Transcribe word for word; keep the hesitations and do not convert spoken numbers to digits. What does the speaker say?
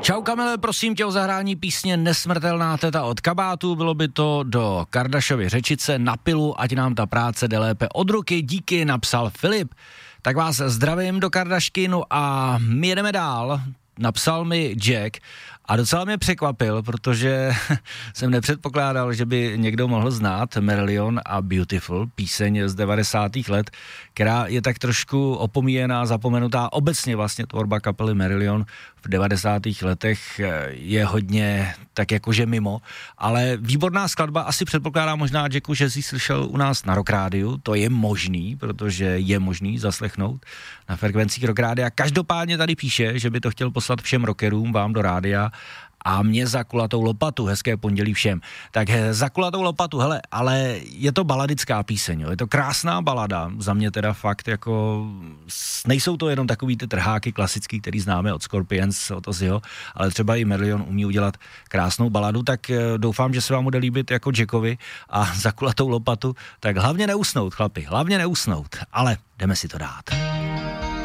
Čau Kamile, prosím tě o zahrání písně Nesmrtelná teta od Kabátu, bylo by to do Kardašovy řečice na pilu, ať nám ta práce jde lépe od ruky, díky, napsal Filip. Tak vás zdravím do Kardašky, no a my jedeme dál, napsal mi Jack a docela mě překvapil, protože jsem nepředpokládal, že by někdo mohl znát Marillion a Beautiful, píseň z devadesátých let, která je tak trošku opomíjená, zapomenutá. Obecně vlastně tvorba kapely Marillion v devadesátých letech je hodně tak jakože mimo, ale výborná skladba, asi předpokládá možná Jacku, že jsi slyšel u nás na Rock Rádiu, to je možný, protože je možný zaslechnout na frekvencích Rock Rádia. Každopádně tady píše, že by to chtěl poslat všem rockerům, vám do rádia, a mě za kulatou lopatu, hezké pondělí všem. Tak za kulatou lopatu, hele, ale je to baladická píseň, jo? Je to krásná balada, za mě teda fakt jako, nejsou to jenom takový ty trháky klasický, který známe od Scorpions, od Ozzyho, ale třeba i Marillion umí udělat krásnou baladu, tak doufám, že se vám bude líbit jako Jackovi a za kulatou lopatu, tak hlavně neusnout, chlapi, hlavně neusnout, ale jdeme si to dát.